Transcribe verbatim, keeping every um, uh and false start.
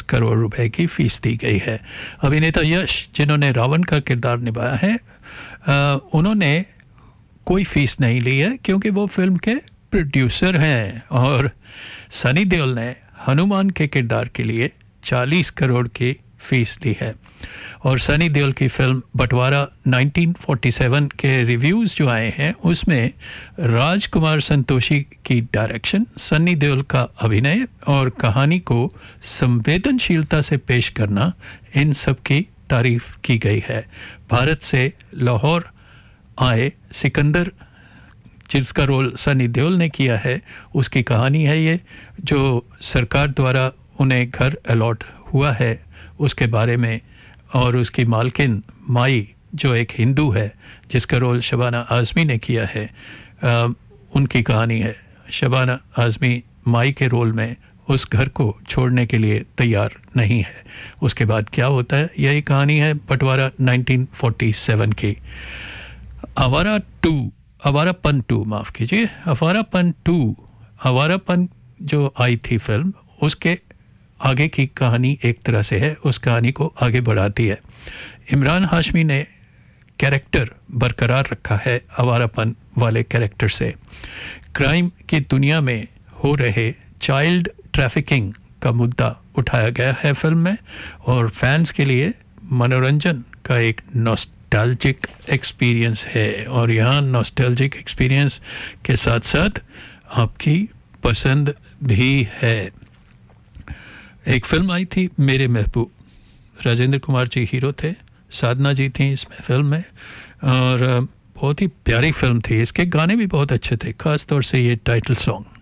करोड़ रुपए की फीस दी गई है। अभिनेता यश, जिन्होंने रावण का किरदार निभाया है, आ, उन्होंने कोई फीस नहीं ली है क्योंकि वो फिल्म के प्रोड्यूसर हैं। और सनी देओल ने हनुमान के किरदार के लिए चालीस करोड़ की फीस ली है। और सनी देओल की फिल्म बंटवारा नाइनटीन फोर्टी सेवन के रिव्यूज़ जो आए हैं उसमें राजकुमार संतोषी की डायरेक्शन, सनी देओल का अभिनय और कहानी को संवेदनशीलता से पेश करना, इन सब की तारीफ की गई है। भारत से लाहौर आए सिकंदर, जिसका रोल सनी देओल ने किया है, उसकी कहानी है ये, जो सरकार द्वारा उन्हें घर अलॉट हुआ है उसके बारे में। और उसकी मालकिन माई, जो एक हिंदू है जिसका रोल शबाना आज़मी ने किया है, आ, उनकी कहानी है। शबाना आज़मी माई के रोल में उस घर को छोड़ने के लिए तैयार नहीं है। उसके बाद क्या होता है, यही कहानी है बंटवारा नाइनटीन फोर्टी सेवन की। आवारा टू आवारापन टू माफ़ कीजिए आवारापन टू आवारापन जो आई थी फिल्म, उसके आगे की कहानी एक तरह से है, उस कहानी को आगे बढ़ाती है। इमरान हाशमी ने कैरेक्टर बरकरार रखा है आवारापन वाले कैरेक्टर से। क्राइम की दुनिया में हो रहे चाइल्ड ट्रैफिकिंग का मुद्दा उठाया गया है फिल्म में, और फैंस के लिए मनोरंजन का एक नॉस्टैल्जिक एक्सपीरियंस है। और यहाँ नॉस्टैल्जिक एक्सपीरियंस के साथ साथ आपकी पसंद भी है। एक फिल्म आई थी मेरे महबूब, राजेंद्र कुमार जी हीरो थे, साधना जी थी इसमें फिल्म में, और बहुत ही प्यारी फिल्म थी। इसके गाने भी बहुत अच्छे थे, ख़ास तौर से ये टाइटल सॉन्ग।